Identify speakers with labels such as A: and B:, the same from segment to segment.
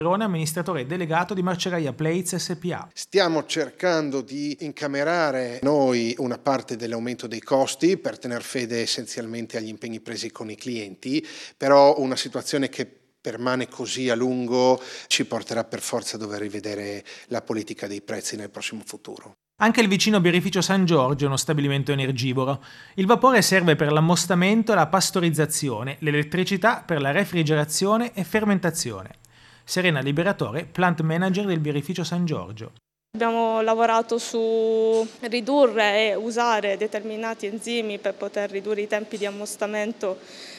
A: amministratore delegato di Marcegaglia Plates SPA.
B: Stiamo cercando di incamerare noi una parte dell'aumento dei costi per tener fede essenzialmente agli impegni presi con i clienti, però una situazione che permane così a lungo ci porterà per forza a dover rivedere la politica dei prezzi nel prossimo futuro.
A: Anche il vicino birrificio San Giorgio è uno stabilimento energivoro. Il vapore serve per l'ammostamento e la pastorizzazione, l'elettricità per la refrigerazione e fermentazione. Serena Liberatore, plant manager del birrificio San Giorgio.
C: Abbiamo lavorato su ridurre e usare determinati enzimi per poter ridurre i tempi di ammostamento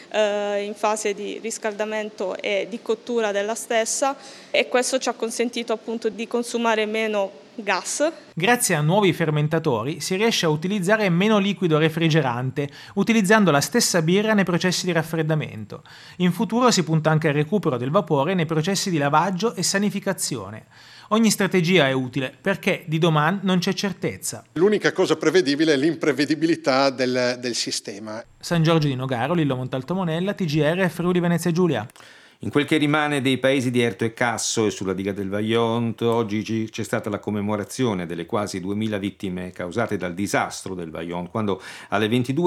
C: in fase di riscaldamento e di cottura della stessa, e questo ci ha consentito appunto di consumare meno gas.
A: Grazie a nuovi fermentatori si riesce a utilizzare meno liquido refrigerante, utilizzando la stessa birra nei processi di raffreddamento. In futuro si punta anche al recupero del vapore nei processi di lavaggio e sanificazione. Ogni strategia è utile perché di domani non c'è certezza.
B: L'unica cosa prevedibile è l'imprevedibilità del sistema.
A: San Giorgio di Nogaro, Lillo Montalto Monella, TGR, Friuli Venezia Giulia.
D: In quel che rimane dei paesi di Erto e Casso e sulla diga del Vajont, oggi c'è stata la commemorazione delle quasi 2000 vittime causate dal disastro del Vajont, quando alle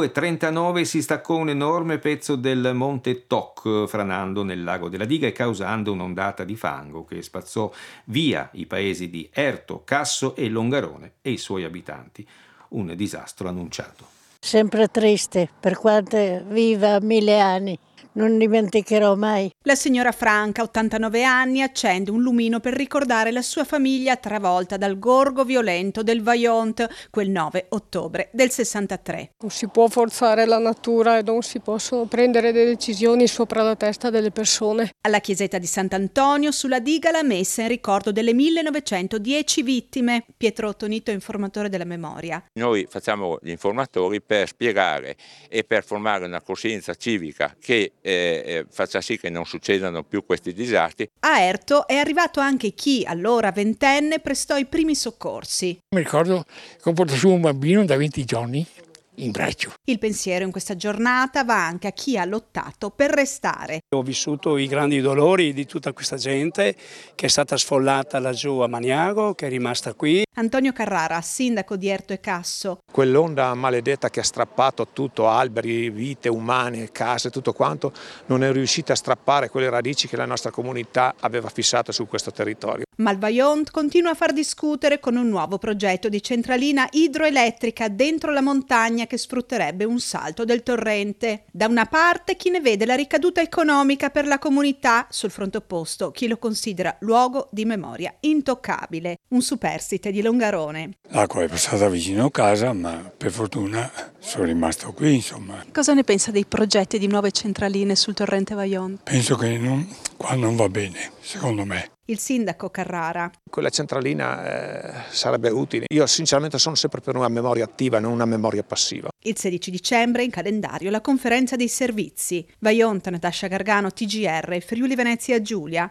D: 22:39 si staccò un enorme pezzo del monte Toc, franando nel lago della diga e causando un'ondata di fango che spazzò via i paesi di Erto, Casso e Longarone e i suoi abitanti. Un disastro annunciato.
E: Sempre triste, per quanto viva 1000 anni. Non dimenticherò mai.
F: La signora Franca, 89 anni, accende un lumino per ricordare la sua famiglia travolta dal gorgo violento del Vajont quel 9 ottobre del 63.
G: Non si può forzare la natura e non si possono prendere delle decisioni sopra la testa delle persone.
F: Alla chiesetta di Sant'Antonio, sulla diga, la messa in ricordo delle 1910 vittime. Pietro Tonito, informatore della memoria.
H: Noi facciamo gli informatori per spiegare e per formare una coscienza civica che faccia sì che non succedano più questi disastri.
F: A Erto è arrivato anche chi, allora ventenne, prestò i primi soccorsi.
I: Mi ricordo che ho portato su un bambino da 20 giorni in braccio.
F: Il pensiero in questa giornata va anche a chi ha lottato per restare.
J: Ho vissuto i grandi dolori di tutta questa gente che è stata sfollata laggiù a Maniago, che è rimasta qui.
F: Antonio Carrara, sindaco di Erto e Casso.
K: Quell'onda maledetta che ha strappato tutto, alberi, vite umane, case, tutto quanto, non è riuscita a strappare quelle radici che la nostra comunità aveva fissato su questo territorio.
F: Ma il Vajont continua a far discutere con un nuovo progetto di centralina idroelettrica dentro la montagna che sfrutterebbe un salto del torrente. Da una parte chi ne vede la ricaduta economica per la comunità, sul fronte opposto chi lo considera luogo di memoria intoccabile, un superstite di Longarone.
I: L'acqua è passata vicino a casa, ma per fortuna sono rimasto qui, insomma.
F: Cosa ne pensa dei progetti di nuove centraline sul torrente Vajont?
I: Penso che qua non va bene, secondo me.
F: Il sindaco Carrara.
K: Quella centralina sarebbe utile. Io sinceramente sono sempre per una memoria attiva, non una memoria passiva.
F: Il 16 dicembre in calendario la conferenza dei servizi. Vajont, Natascia Gargano, TGR, Friuli Venezia Giulia.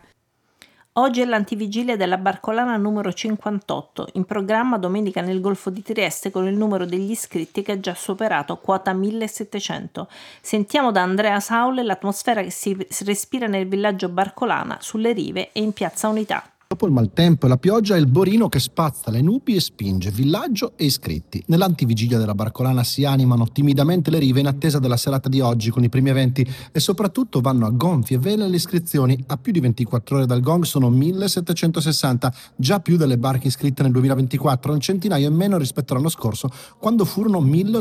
L: Oggi è l'antivigilia della Barcolana numero 58, in programma domenica nel Golfo di Trieste con il numero degli iscritti che ha già superato quota 1700. Sentiamo da Andrea Saule l'atmosfera che si respira nel villaggio Barcolana, sulle rive e in Piazza Unità.
M: Dopo il maltempo e la pioggia è il Borino che spazza le nubi e spinge villaggio e iscritti. Nell'antivigilia della Barcolana si animano timidamente le rive in attesa della serata di oggi con i primi eventi e soprattutto vanno a gonfie vele le iscrizioni. A più di 24 ore dal gong sono 1760, già più delle barche iscritte nel 2024, un centinaio in meno rispetto all'anno scorso quando furono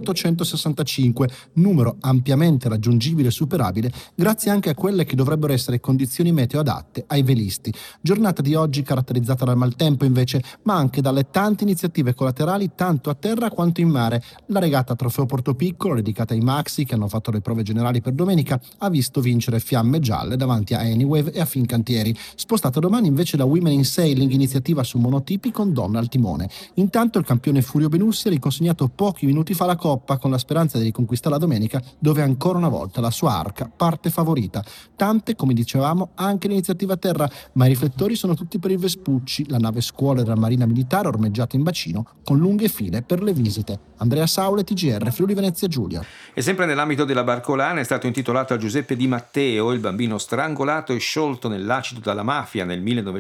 M: 1865, numero ampiamente raggiungibile e superabile grazie anche a quelle che dovrebbero essere condizioni meteo adatte ai velisti. Giornata di oggi caratterizzata dal maltempo invece, ma anche dalle tante iniziative collaterali tanto a terra quanto in mare. La regata Trofeo Porto Piccolo, dedicata ai maxi che hanno fatto le prove generali per domenica, ha visto vincere Fiamme Gialle davanti a Anywave e a Fincantieri. Spostata domani invece la Women in Sailing, iniziativa su monotipi con donne al timone. Intanto il campione Furio Benussi ha riconsegnato pochi minuti fa la coppa con la speranza di riconquistare la domenica, dove ancora una volta la sua arca parte favorita. Tante, come dicevamo, anche l'iniziativa a terra, ma i riflettori sono tutti per il Vespucci, la nave scuola della Marina Militare ormeggiata in bacino con lunghe file per le visite. Andrea Saule, TGR, Friuli Venezia Giulia.
D: E sempre nell'ambito della Barcolana è stato intitolato a Giuseppe Di Matteo, il bambino strangolato e sciolto nell'acido dalla mafia nel 1900.